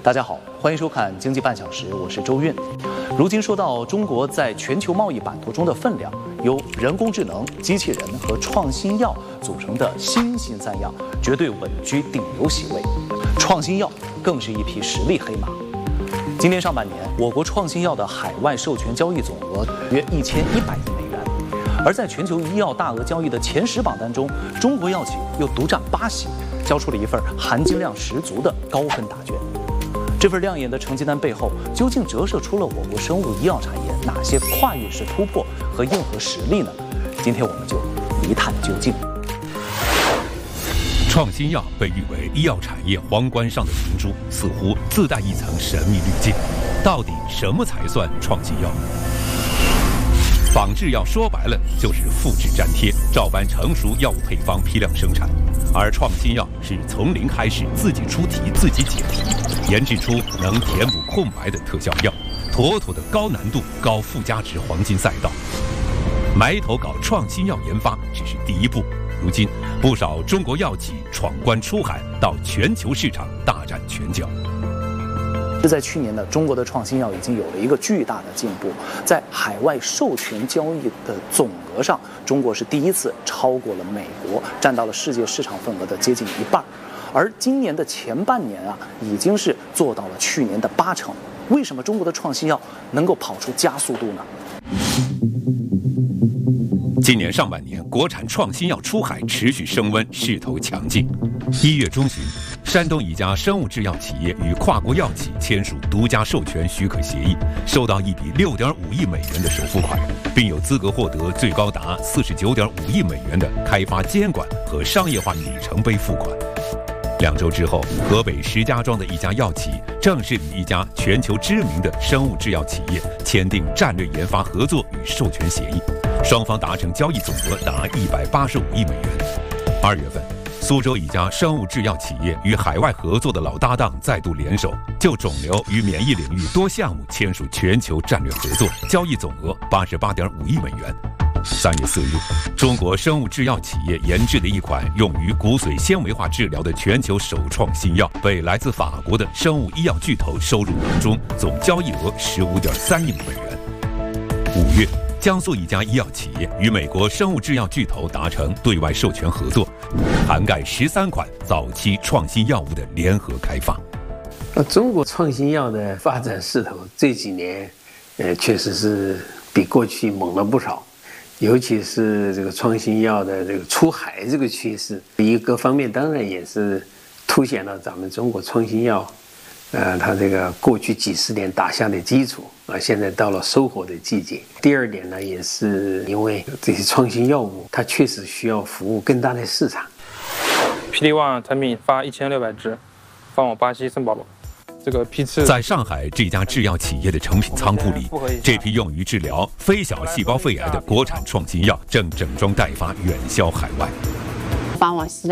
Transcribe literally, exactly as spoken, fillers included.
大家好，欢迎收看《经济半小时》，我是周韵。如今说到中国在全球贸易版图中的分量，由人工智能、机器人和创新药组成的新兴三样，绝对稳居顶流席位。创新药更是一匹实力黑马。今年上半年，我国创新药的海外授权交易总额约一千一百亿美元，而在全球医药大额交易的前十榜单中，中国药企又独占八席，交出了一份含金量十足的高分答卷。这份亮眼的成绩单背后，究竟折射出了我国生物医药产业哪些跨越式突破和硬核实力呢？今天我们就一探究竟。 创新药被誉为医药产业皇冠上的明珠，似乎自带一层神秘滤镜。到底什么才算创新药？仿制药说白了就是复制粘贴，照搬成熟药物配方批量生产，而创新药是从零开始，自己出题自己解题，研制出能填补空白的特效药，妥妥的高难度高附加值黄金赛道。埋头搞创新药研发只是第一步，如今不少中国药企闯关出海，到全球市场大展拳脚。 在去年呢，中国的创新药已经有了一个巨大的进步，在海外授权交易的总额上，中国是第一次超过了美国，占到了世界市场份额的接近一半。而今年的前半年啊，已经是做到了去年的八成。为什么中国的创新药能够跑出加速度呢？ 今年上半年，国产创新药出海持续升温，势头强劲。一月中旬，山东一家生物制药企业与跨国药企签署独家授权许可协议，收到一笔六点五亿美元的首付款，并有资格获得最高达四十九点五亿美元的开发监管和商业化里程碑付款。两周之后，河北石家庄的一家药企正式与一家全球知名的生物制药企业签订战略研发合作与授权协议，双方达成交易总额达一百八十五亿美元。二月份，苏州一家生物制药企业与海外合作的老搭档再度联手，就肿瘤与免疫领域多项目签署全球战略合作，交易总额八十八点五亿美元。三月四日，中国生物制药企业研制的一款用于骨髓纤维化治疗的全球首创新药，被来自法国的生物医药巨头收入囊中，总交易额十五点三亿美元。五月，江苏一家医药企业与美国生物制药巨头达成对外授权合作，涵盖十三款早期创新药物的联合开发。 中国创新药的发展势头这几年，呃，确实是比过去猛了不少。尤其是这个创新药的这个出海这个趋势，一个方面当然也是凸显了咱们中国创新药，呃，它这个过去几十年打下的基础啊，现在到了收获的季节。第二点呢，也是因为这些创新药物，它确实需要服务更大的市场。 P D 一 产品发一千六百支，发往巴西圣保罗。这个批次在上海这家制药企业的成品仓库里，这批用于治疗非小细胞肺癌的国产创新药正整装待发，远销海外。 发往西